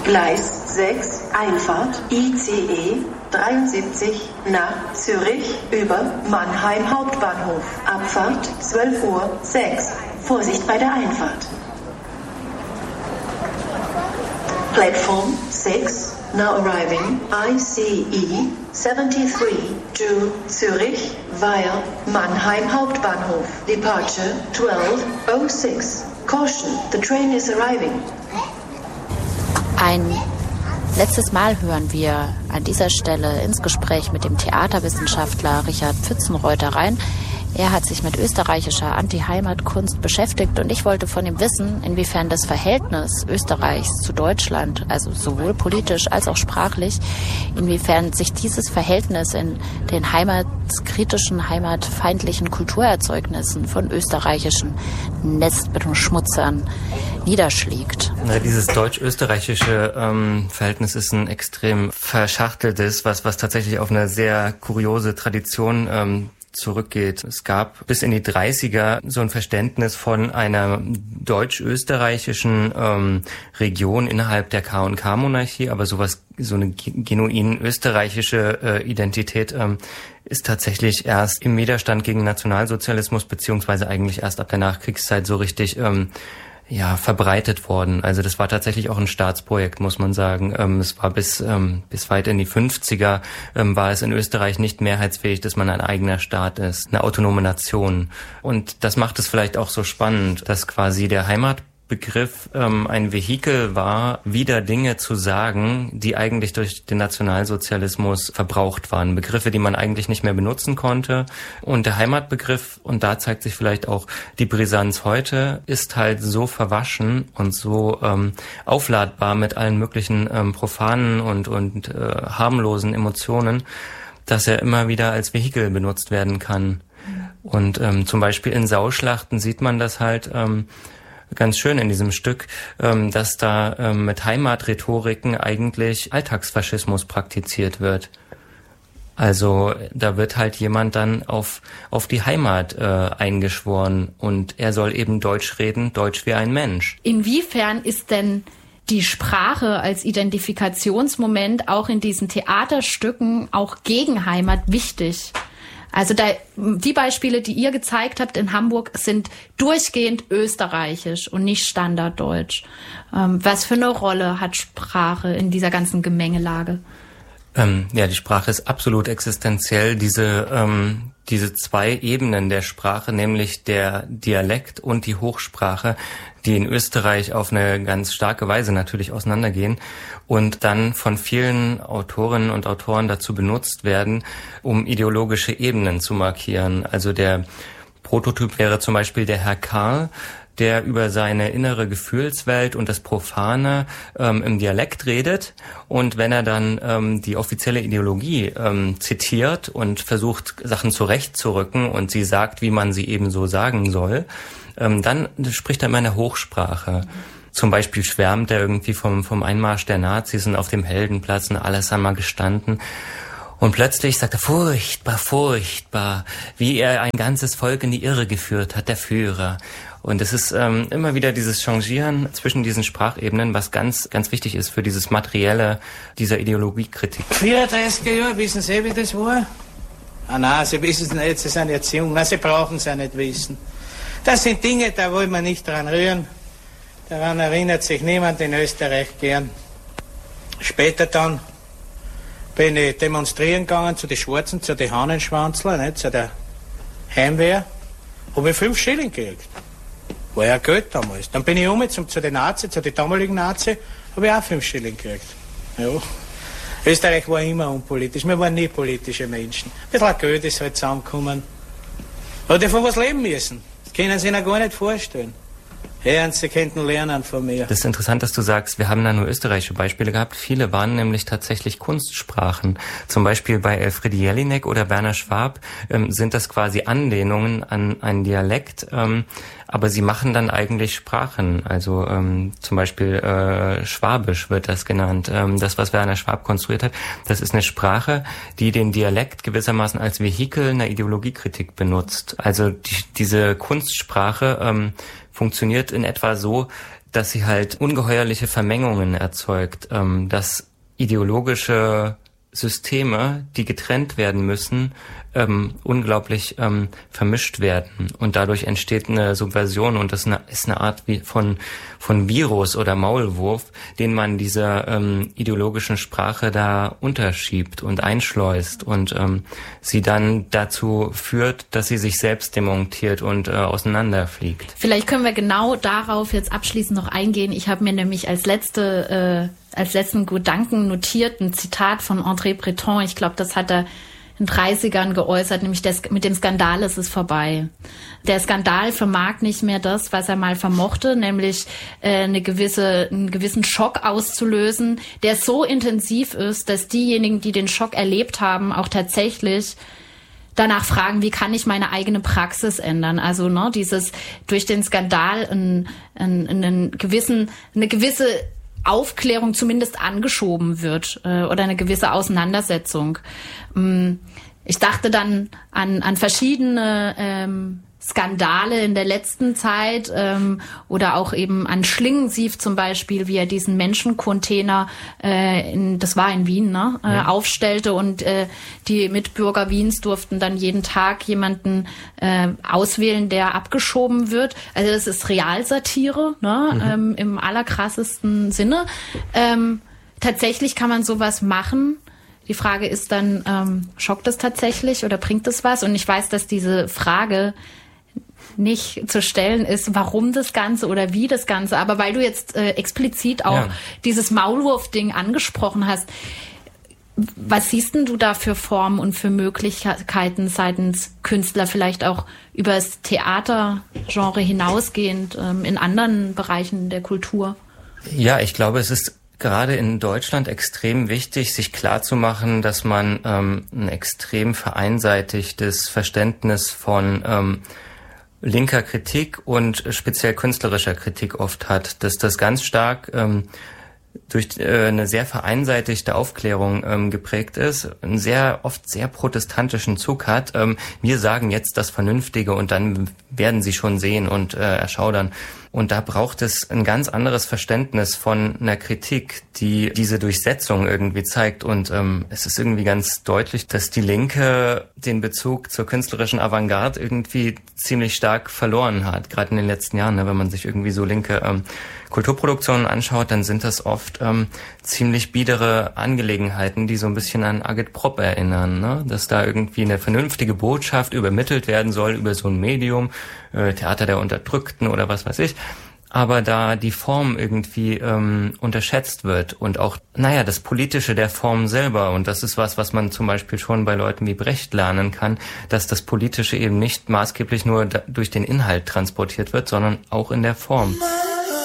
Gleis 6, Einfahrt, ICE 73 nach Zürich über Mannheim Hauptbahnhof. Abfahrt 12:06 Uhr. Vorsicht bei der Einfahrt. Platform 6, now arriving ICE 73 to Zürich via Mannheim Hauptbahnhof. Departure 12:06. Caution, the train is arriving. Ein letztes Mal hören wir an dieser Stelle ins Gespräch mit dem Theaterwissenschaftler Richard Pfützenreuter rein. Er hat sich mit österreichischer Anti-Heimatkunst beschäftigt und ich wollte von ihm wissen, inwiefern das Verhältnis Österreichs zu Deutschland, also sowohl politisch als auch sprachlich, inwiefern sich dieses Verhältnis in den heimatskritischen, heimatfeindlichen Kulturerzeugnissen von österreichischen Nestbeschmutzern niederschlägt. Ja, dieses deutsch-österreichische Verhältnis ist ein extrem verschachteltes, was tatsächlich auf eine sehr kuriose Tradition zurückgeht. Es gab bis in die 30er so ein Verständnis von einer deutsch-österreichischen Region innerhalb der K&K-Monarchie, aber so eine genuin österreichische Identität ist tatsächlich erst im Widerstand gegen Nationalsozialismus beziehungsweise eigentlich erst ab der Nachkriegszeit so richtig verbreitet worden. Also das war tatsächlich auch ein Staatsprojekt, muss man sagen. Es war bis weit in die 50er war es in Österreich nicht mehrheitsfähig, dass man ein eigener Staat ist, eine autonome Nation. Und das macht es vielleicht auch so spannend, dass quasi der Heimatbegriff ein Vehikel war, wieder Dinge zu sagen, die eigentlich durch den Nationalsozialismus verbraucht waren. Begriffe, die man eigentlich nicht mehr benutzen konnte. Und der Heimatbegriff, und da zeigt sich vielleicht auch die Brisanz heute, ist halt so verwaschen und so aufladbar mit allen möglichen profanen und harmlosen Emotionen, dass er immer wieder als Vehikel benutzt werden kann. Und zum Beispiel in Sauschlachten sieht man das halt ganz schön in diesem Stück, dass da mit Heimatrhetoriken eigentlich Alltagsfaschismus praktiziert wird. Also da wird halt jemand dann auf die Heimat eingeschworen und er soll eben Deutsch reden, Deutsch wie ein Mensch. Inwiefern ist denn die Sprache als Identifikationsmoment auch in diesen Theaterstücken auch gegen Heimat wichtig? Also die Beispiele, die ihr gezeigt habt in Hamburg, sind durchgehend österreichisch und nicht standarddeutsch. Was für eine Rolle hat Sprache in dieser ganzen Gemengelage? Die Sprache ist absolut existenziell. Diese zwei Ebenen der Sprache, nämlich der Dialekt und die Hochsprache, die in Österreich auf eine ganz starke Weise natürlich auseinandergehen und dann von vielen Autorinnen und Autoren dazu benutzt werden, um ideologische Ebenen zu markieren. Also der Prototyp wäre zum Beispiel der Herr Karl, der über seine innere Gefühlswelt und das Profane im Dialekt redet. Und wenn er dann die offizielle Ideologie zitiert und versucht, Sachen zurechtzurücken und sie sagt, wie man sie eben so sagen soll, dann spricht er immer in der Hochsprache. Zum Beispiel schwärmt er irgendwie vom Einmarsch der Nazis und auf dem Heldenplatz und alles einmal gestanden. Und plötzlich sagt er, furchtbar, furchtbar, wie er ein ganzes Volk in die Irre geführt hat, der Führer. Und es ist immer wieder dieses Changieren zwischen diesen Sprachebenen, was ganz, ganz wichtig ist für dieses Materielle dieser Ideologiekritik. 34er Jahre, wissen Sie, wie das war? Nein, Sie wissen es nicht, Sie sind jetzt jung. Nein, Sie brauchen es ja nicht wissen. Das sind Dinge, da wollen wir nicht dran rühren. Daran erinnert sich niemand in Österreich gern. Später dann bin ich demonstrieren gegangen zu den Schwarzen, zu den Hahnenschwanzler, nicht, zu der Heimwehr. Habe ich 5 Schilling gekriegt. War ja Geld damals. Dann bin ich zu den Nazi, zu den damaligen Nazi, habe ich auch 5 Schilling gekriegt. Ja. Österreich war immer unpolitisch. Wir waren nie politische Menschen. Ein bisschen Geld ist halt zusammengekommen. Aber die von was leben müssen. Das können Sie sich gar nicht vorstellen. Herren, Sie könnten lernen von mir. Das ist interessant, dass du sagst, wir haben da nur österreichische Beispiele gehabt. Viele waren nämlich tatsächlich Kunstsprachen. Zum Beispiel bei Elfriede Jelinek oder Werner Schwab sind das quasi Anlehnungen an einen Dialekt, aber sie machen dann eigentlich Sprachen. Also zum Beispiel Schwabisch wird das genannt. Das, was Werner Schwab konstruiert hat, das ist eine Sprache, die den Dialekt gewissermaßen als Vehikel einer Ideologiekritik benutzt. Also diese Kunstsprache funktioniert in etwa so, dass sie halt ungeheuerliche Vermengungen erzeugt, dass ideologische Systeme, die getrennt werden müssen, unglaublich vermischt werden. Und dadurch entsteht eine Subversion und das ist eine Art von Virus oder Maulwurf, den man dieser ideologischen Sprache da unterschiebt und einschleust und sie dann dazu führt, dass sie sich selbst demontiert und auseinanderfliegt. Vielleicht können wir genau darauf jetzt abschließend noch eingehen. Ich habe mir nämlich als letzten Gedanken notiert ein Zitat von André Breton. Ich glaube, das hat er in den 30ern geäußert, nämlich mit dem Skandal ist es vorbei. Der Skandal vermag nicht mehr das, was er mal vermochte, nämlich einen gewissen Schock auszulösen, der so intensiv ist, dass diejenigen, die den Schock erlebt haben, auch tatsächlich danach fragen, wie kann ich meine eigene Praxis ändern? Also dieses durch den Skandal eine gewisse Aufklärung zumindest angeschoben wird oder eine gewisse Auseinandersetzung. Ich dachte dann an verschiedene Skandale in der letzten Zeit oder auch eben an Schlingensief zum Beispiel, wie er diesen Menschencontainer, das war in Wien, aufstellte und die Mitbürger Wiens durften dann jeden Tag jemanden auswählen, der abgeschoben wird. Also das ist Realsatire, im allerkrassesten Sinne. Tatsächlich kann man sowas machen. Die Frage ist dann, schockt es tatsächlich oder bringt es was? Und ich weiß, dass diese Frage nicht zu stellen ist, warum das Ganze oder wie das Ganze. Aber weil du jetzt explizit auch dieses Maulwurf-Ding angesprochen hast, was siehst denn du da für Formen und für Möglichkeiten seitens Künstler, vielleicht auch über das Theatergenre hinausgehend in anderen Bereichen der Kultur? Ja, ich glaube, es ist gerade in Deutschland extrem wichtig, sich klarzumachen, dass man ein extrem vereinseitigtes Verständnis von linker Kritik und speziell künstlerischer Kritik oft hat, dass das ganz stark durch eine sehr vereinseitigte Aufklärung geprägt ist, einen oft sehr protestantischen Zug hat. Wir sagen jetzt das Vernünftige und dann werden sie schon sehen und erschaudern. Und da braucht es ein ganz anderes Verständnis von einer Kritik, die diese Durchsetzung irgendwie zeigt. Und es ist irgendwie ganz deutlich, dass die Linke den Bezug zur künstlerischen Avantgarde irgendwie ziemlich stark verloren hat, gerade in den letzten Jahren. Wenn man sich irgendwie so linke Kulturproduktionen anschaut, dann sind das oft ziemlich biedere Angelegenheiten, die so ein bisschen an Agitprop erinnern, dass da irgendwie eine vernünftige Botschaft übermittelt werden soll über so ein Medium, Theater der Unterdrückten oder was weiß ich. Aber da die Form irgendwie unterschätzt wird und auch, das Politische der Form selber, und das ist was man zum Beispiel schon bei Leuten wie Brecht lernen kann, dass das Politische eben nicht maßgeblich nur durch den Inhalt transportiert wird, sondern auch in der Form.